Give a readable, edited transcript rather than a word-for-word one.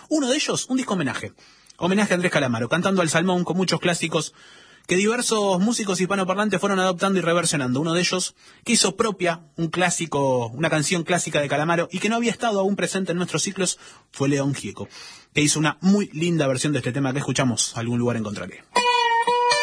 Uno de ellos, un disco homenaje. Homenaje a Andrés Calamaro, cantando al salmón con muchos clásicos que diversos músicos hispanoparlantes fueron adoptando y reversionando. Uno de ellos que hizo propia un clásico, una canción clásica de Calamaro y que no había estado aún presente en nuestros ciclos fue León Gieco, que hizo una muy linda versión de este tema que escuchamos, Algún lugar encontraré.